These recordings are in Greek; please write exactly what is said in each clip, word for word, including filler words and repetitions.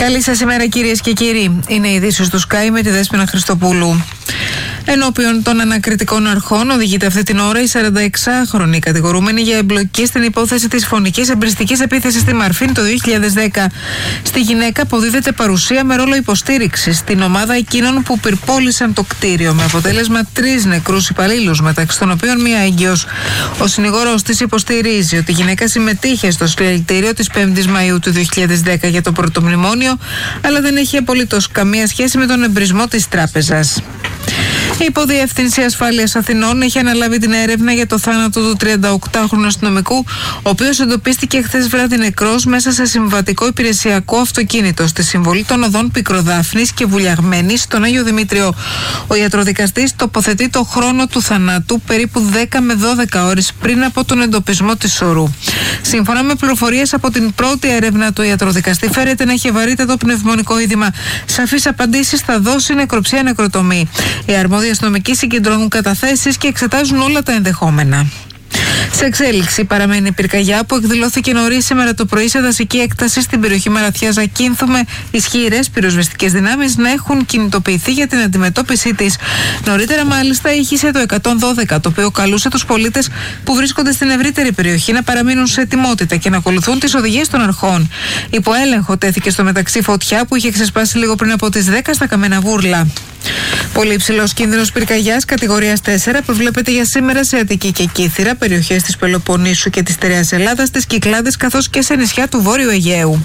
Καλή σας ημέρα, κυρίες και κύριοι. Είναι οι ειδήσεις του Sky με τη Δέσποινα Χριστοπούλου. Ενώπιον των ανακριτικών αρχών οδηγείται αυτή την ώρα η σαρανταεξάχρονη κατηγορούμενη για εμπλοκή στην υπόθεση της φωνικής εμπριστικής επίθεσης στη Μαρφίν το δύο χιλιάδες δέκα. Στη γυναίκα αποδίδεται παρουσία με ρόλο υποστήριξης στην ομάδα εκείνων που πυρπόλησαν το κτίριο, με αποτέλεσμα τρεις νεκρούς υπαλλήλους, μεταξύ των οποίων μία έγκυος. Ο συνηγόρος της υποστηρίζει ότι η γυναίκα συμμετείχε στο συλλαλητήριο της πέμπτης Μαΐου του δύο χιλιάδες δέκα για το πρωτομνημόνιο, αλλά δεν έχει απολύτως καμία σχέση με τον εμπρισμό της τράπεζας. Η Υποδιεύθυνση Ασφάλειας Αθηνών έχει αναλάβει την έρευνα για το θάνατο του τριανταοκτάχρονου αστυνομικού, ο οποίος εντοπίστηκε χθες βράδυ νεκρός μέσα σε συμβατικό υπηρεσιακό αυτοκίνητο στη συμβολή των οδών Πικροδάφνης και Βουλιαγμένης στον Άγιο Δημήτριο. Ο ιατροδικαστής τοποθετεί το χρόνο του θανάτου περίπου δέκα με δώδεκα ώρες πριν από τον εντοπισμό της σωρού. Σύμφωνα με πληροφορίες από την πρώτη έρευνα του ιατροδικαστή, φέρεται να έχει βαρύτατο πνευμονικό είδημα. Σαφείς απαντήσεις θα δώσει νεκροψία νεκροτομή. Οι αρμόδιοι αστυνομικοί συγκεντρώνουν καταθέσεις και εξετάζουν όλα τα ενδεχόμενα. Σε εξέλιξη παραμένει η πυρκαγιά που εκδηλώθηκε νωρίς σήμερα το πρωί σε δασική έκταση στην περιοχή Μαραθιάζα-Κίνθου, με ισχυρές πυροσβεστικές δυνάμεις να έχουν κινητοποιηθεί για την αντιμετώπιση της. Νωρίτερα, μάλιστα, ήχησε το εκατόν δώδεκα, το οποίο καλούσε τους πολίτες που βρίσκονται στην ευρύτερη περιοχή να παραμείνουν σε ετοιμότητα και να ακολουθούν τις οδηγίες των αρχών. Υπό έλεγχο τέθηκε στο μεταξύ φωτιά που είχε ξεσπάσει λίγο πριν από τις δέκα στα Καμένα Βούρλα. Πολύ υψηλός κίνδυνος πυρκαγιάς κατηγορίας τέσσερα προβλέπεται για σήμερα σε Αττική και Κύθυρα, περιοχές της Πελοποννήσου και της Στερεάς Ελλάδας, στις Κυκλάδες καθώς και σε νησιά του Βόρειου Αιγαίου.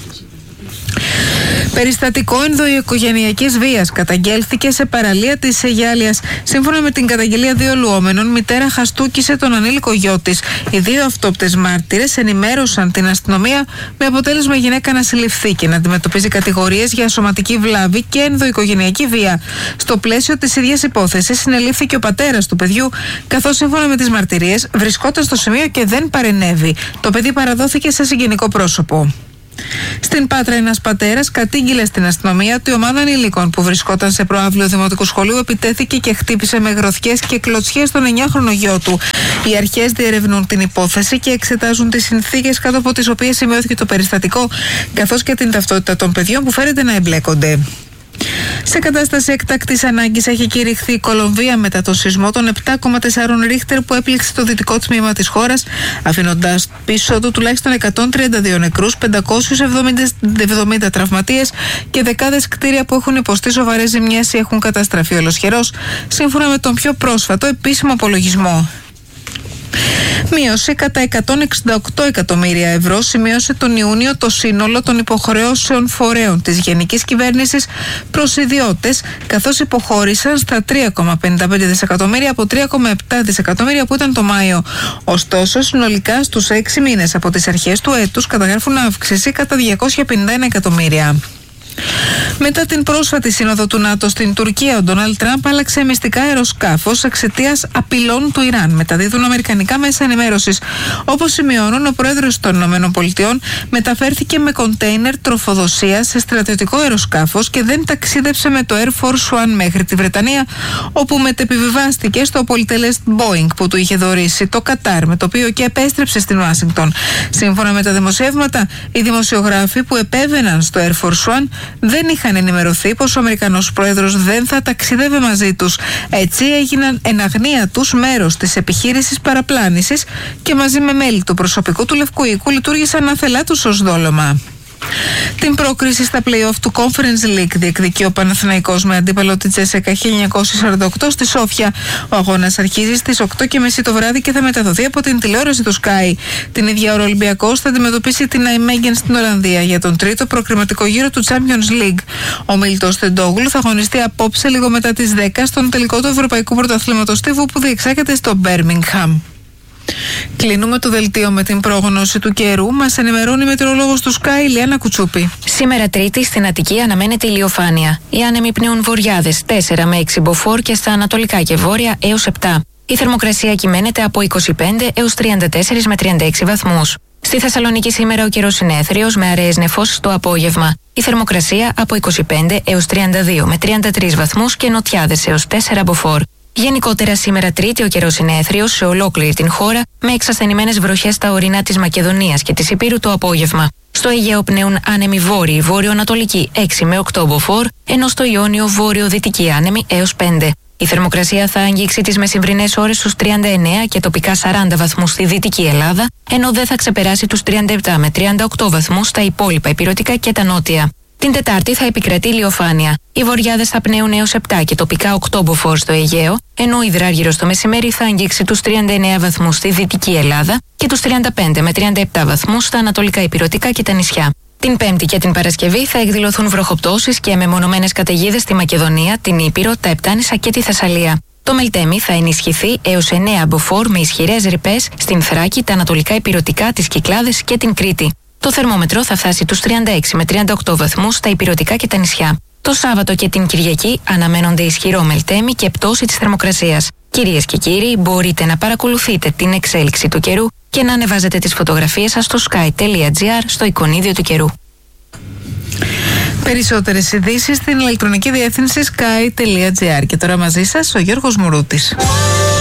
Περιστατικό ενδοοικογενειακής βίας καταγγέλθηκε σε παραλία της Αιγιάλιας. Σύμφωνα με την καταγγελία δύο λουόμενων, μητέρα χαστούκισε τον ανήλικο γιο της. Οι δύο αυτόπτες μάρτυρες ενημέρωσαν την αστυνομία, με αποτέλεσμα η γυναίκα να συλληφθεί και να αντιμετωπίζει κατηγορίες για σωματική βλάβη και ενδοοικογενειακή βία. Στο πλαίσιο της ίδιας υπόθεσης συνελήφθηκε ο πατέρας του παιδιού, καθώς σύμφωνα με τις μαρτυρίες βρισκόταν στο σημείο και δεν παρενέβη. Το παιδί παραδόθηκε σε συγγενικό πρόσωπο. Στην Πάτρα, ένας πατέρας κατήγγειλε στην αστυνομία ότι η ομάδα ανηλίκων που βρισκόταν σε προαύλιο δημοτικού σχολείου επιτέθηκε και χτύπησε με γροθιές και κλωτσιές τον εννιάχρονο γιο του. Οι αρχές διερευνούν την υπόθεση και εξετάζουν τις συνθήκες κάτω από τις οποίες σημειώθηκε το περιστατικό, καθώς και την ταυτότητα των παιδιών που φέρεται να εμπλέκονται. Σε κατάσταση έκτακτης ανάγκης έχει κηρυχθεί η Κολομβία μετά το σεισμό των επτά κόμμα τέσσερα Ρίχτερ που έπληξε το δυτικό τμήμα της χώρας, αφήνοντας πίσω του τουλάχιστον εκατόν τριάντα δύο νεκρούς, πεντακόσιους εβδομήντα τραυματίες και δεκάδες κτίρια που έχουν υποστεί σοβαρές ζημιές ή έχουν καταστραφεί ολοσχερώς, σύμφωνα με τον πιο πρόσφατο επίσημο απολογισμό. Μείωση κατά εκατόν εξήντα οκτώ εκατομμύρια ευρώ σημείωσε τον Ιούνιο το σύνολο των υποχρεώσεων φορέων της Γενικής Κυβέρνησης προς ιδιώτες, καθώς υποχώρησαν στα τρία κόμμα πενήντα πέντε δισεκατομμύρια από τρία κόμμα επτά δισεκατομμύρια που ήταν το Μάιο. Ωστόσο, συνολικά στους έξι μήνες από τις αρχές του έτους καταγράφουν αύξηση κατά διακόσια πενήντα ένα εκατομμύρια. Μετά την πρόσφατη σύνοδο του ΝΑΤΟ στην Τουρκία, ο Ντόναλντ Τραμπ άλλαξε μυστικά αεροσκάφος εξαιτίας απειλών του Ιράν, μεταδίδουν αμερικανικά μέσα ενημέρωσης. Όπως σημειώνουν, ο πρόεδρος των ΗΠΑ μεταφέρθηκε με κοντέινερ τροφοδοσίας σε στρατιωτικό αεροσκάφος και δεν ταξίδεψε με το Air Force One μέχρι τη Βρετανία, όπου μετεπιβιβάστηκε στο πολυτελές Boeing που του είχε δωρήσει το Κατάρ, με το οποίο και επέστρεψε στην Ουάσιγκτον. Σύμφωνα με τα δημοσιεύματα, οι δημοσιογράφοι που επέβαιναν στο Air Force One δεν είχαν ενημερωθεί πως ο Αμερικανός πρόεδρος δεν θα ταξίδευε μαζί τους. Έτσι έγιναν εν αγνία τους μέρος της επιχείρησης παραπλάνησης και μαζί με μέλη του προσωπικού του Λευκού Οίκου λειτουργήσαν άθελά τους ως δόλωμα. Την πρόκριση στα play-off του Conference League διεκδικεί ο Παναθηναϊκός με αντίπαλο τη Τσέσσεκα χίλια εννιακόσια σαράντα οκτώ στη Σόφια. Ο αγώνας αρχίζει στις οκτώ και μισή το βράδυ και θα μεταδοθεί από την τηλεόραση του Sky. Την ίδια ώρα ο Ολυμπιακός θα αντιμετωπίσει την Αϊμέγεν στην Ολλανδία για τον τρίτο προκριματικό γύρο του Champions League. Ο Μιλτός Τεντόγλου θα αγωνιστεί απόψε λίγο μετά τις δέκα στον τελικό του Ευρωπαϊκού Πρωταθλήματος Τύβου που διεξάγεται στο Birmingham. Κλείνουμε το δελτίο με την πρόγνωση του καιρού. Μας ενημερώνει η μετεωρολόγος του Sky, Λιάννα Κουτσούπη. Σήμερα Τρίτη στην Αττική αναμένεται ηλιοφάνεια. Οι άνεμοι πνέουν βορειάδες τέσσερα με έξι μποφόρ και στα ανατολικά και βόρεια έως επτά. Η θερμοκρασία κυμαίνεται από είκοσι πέντε έως τριάντα τέσσερα με τριάντα έξι βαθμούς. Στη Θεσσαλονίκη σήμερα ο καιρός είναι έθριος με αραιές νεφώσεις το απόγευμα. Η θερμοκρασία από είκοσι πέντε έως τριάντα δύο με τριάντα τρεις βαθμούς και νοτιάδες έως τέσσερα μποφόρ. Γενικότερα, σήμερα Τρίτη, ο καιρός είναι έθριος σε ολόκληρη την χώρα, με εξασθενημένες βροχές στα ορεινά της Μακεδονίας και της Ηπείρου το απόγευμα. Στο Αιγαίο πνέουν άνεμοι βόρειοι, βόρειο-ανατολικοί έξι με οκτώ μποφόρ, ενώ στο Ιόνιο βόρειο-δυτικοί άνεμοι έως πέντε. Η θερμοκρασία θα αγγίξει τις μεσημβρινές ώρες στους τριάντα εννέα και τοπικά σαράντα βαθμούς στη Δυτική Ελλάδα, ενώ δεν θα ξεπεράσει τους τριάντα επτά με τριάντα οκτώ βαθμούς στα υπόλοιπα ηπειρωτικά και τα νότια. Την Τετάρτη θα επικρατεί ηλιοφάνεια. Οι βορειάδες θα πνέουν έως επτά και τοπικά οκτώ μποφόρ στο Αιγαίο, ενώ ο υδράργυρος το μεσημέρι θα αγγίξει τους τριάντα εννέα βαθμούς στη Δυτική Ελλάδα και τους τριάντα πέντε με τριάντα επτά βαθμούς στα ανατολικά ηπειρωτικά και τα νησιά. Την Πέμπτη και την Παρασκευή θα εκδηλωθούν βροχοπτώσεις και μεμονωμένες καταιγίδες στη Μακεδονία, την Ήπειρο, τα Επτάνησα και τη Θεσσαλία. Το Μελτέμι θα ενισχυθεί έως εννέα μποφόρ με ισχυρές ρηπές στην Θράκη, τα ανατολικά ηπειρωτικά, τις Κυκλάδες και την Κρήτη. Το θερμόμετρο θα φτάσει τους τριάντα έξι με τριάντα οκτώ βαθμούς στα ηπειρωτικά και τα νησιά. Το Σάββατο και την Κυριακή αναμένονται ισχυρό Μελτέμι και πτώση της θερμοκρασίας. Κυρίες και κύριοι, μπορείτε να παρακολουθείτε την εξέλιξη του καιρού και να ανεβάζετε τις φωτογραφίες σας στο sky τελεία gr στο εικονίδιο του καιρού. Περισσότερες ειδήσεις στην ηλεκτρονική διεύθυνση sky τελεία gr. Και τώρα μαζί σας ο Γιώργος Μουρούτης.